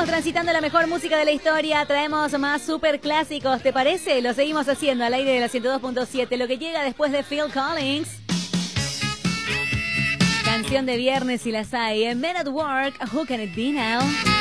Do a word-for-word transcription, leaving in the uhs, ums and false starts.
Seguimos transitando la mejor música de la historia. Traemos más super clásicos, ¿te parece? Lo seguimos haciendo al aire de la ciento dos punto siete. Lo que llega después de Phil Collins. Canción de viernes y las hay. Men at Work, Who Can It Be Now?